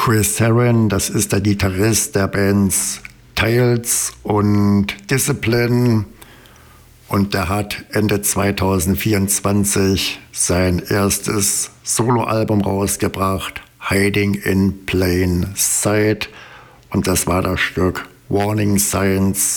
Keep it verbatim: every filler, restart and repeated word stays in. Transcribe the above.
Chris Herron, das ist der Gitarrist der Bands Tails und Discipline. Und der hat Ende zweitausendvierundzwanzig sein erstes Soloalbum rausgebracht, Hiding in Plain Sight. Und das war das Stück Warning Signs.